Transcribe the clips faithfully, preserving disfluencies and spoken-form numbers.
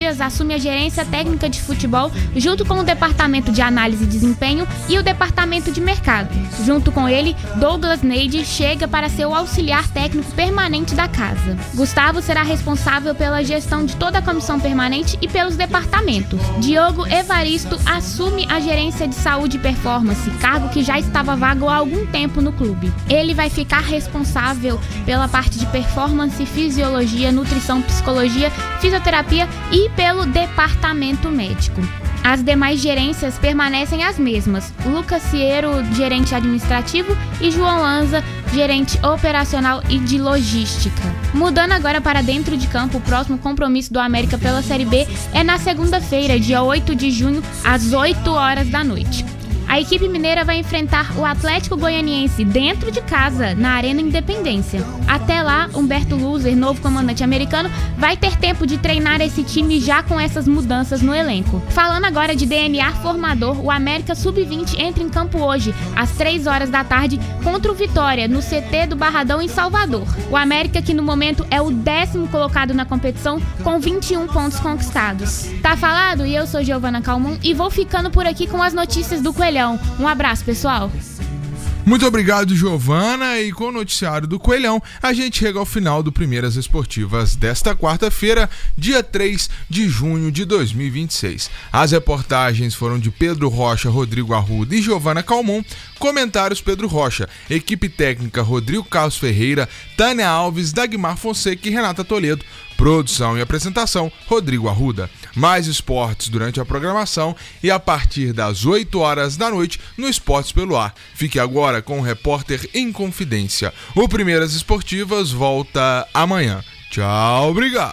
Dias assume a gerência técnica de futebol junto com o departamento de análise e desempenho e o departamento de mercado. Junto com ele, Douglas Neide chega para ser o auxiliar técnico permanente da casa. Gustavo será responsável pela gestão de toda a comissão permanente e pelos departamentos. Diogo Evaristo assume a gerência de saúde e performance, cargo que já estava vago há algum tempo no clube. Ele vai ficar responsável pela parte de performance, fisiologia, nutrição, psicologia, fisioterapia e pelo departamento médico. As demais gerências permanecem as mesmas. Lucas Ciero, gerente administrativo, e João Lanza, gerente operacional e de logística. Mudando agora para dentro de campo, o próximo compromisso do América pela Série B é na segunda-feira, dia oito de junho, às oito horas da noite. A equipe mineira vai enfrentar o Atlético Goianiense dentro de casa, na Arena Independência. Até lá, Humberto Luzer, novo comandante americano, vai ter tempo de treinar esse time já com essas mudanças no elenco. Falando agora de D N A formador, o América sub vinte entra em campo hoje, às três horas da tarde, contra o Vitória, no C T do Barradão, em Salvador. O América, que no momento é o décimo colocado na competição, com vinte e um pontos conquistados. Tá falado? E eu sou Giovana Calmon e vou ficando por aqui com as notícias do Coelhão. Um abraço, pessoal. Muito obrigado, Giovana. E com o noticiário do Coelhão, a gente chega ao final do Primeiras Esportivas desta quarta-feira, dia três de junho de dois mil e vinte e seis. As reportagens foram de Pedro Rocha, Rodrigo Arruda e Giovana Calmon. Comentários: Pedro Rocha. Equipe técnica: Rodrigo Carlos Ferreira, Tânia Alves, Dagmar Fonseca e Renata Toledo. Produção e apresentação: Rodrigo Arruda. Mais esportes durante a programação e a partir das oito horas da noite no Esportes pelo Ar. Fique agora com o Repórter em Confidência. O Primeiras Esportivas volta amanhã. Tchau, obrigado.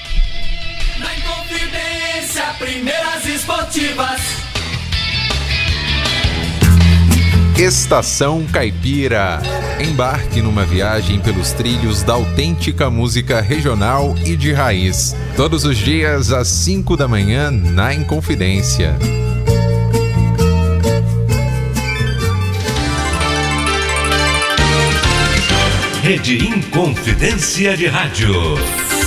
Na Inconfidência, Primeiras Esportivas. Estação Caipira. Embarque numa viagem pelos trilhos da autêntica música regional e de raiz. Todos os dias às cinco da manhã na Inconfidência. Rede Inconfidência de Rádio.